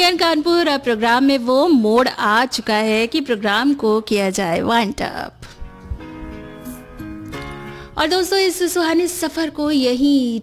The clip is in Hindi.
एन कानपुर प्रोग्राम में वो मोड़ आ चुका है कि प्रोग्राम को किया जाए वाइंड अप। और दोस्तों इस सुहाने सफर को यही